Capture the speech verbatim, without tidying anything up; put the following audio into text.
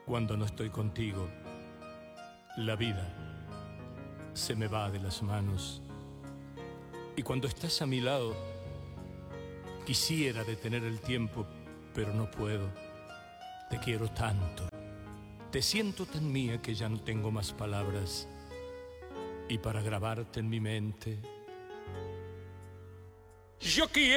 Cuando no estoy contigo, la vida se me va de las manos. Y cuando estás a mi lado, quisiera detener el tiempo, pero no puedo. Te quiero tanto, te siento tan mía que ya no tengo más palabras. Y para grabarte en mi mente, yo quiero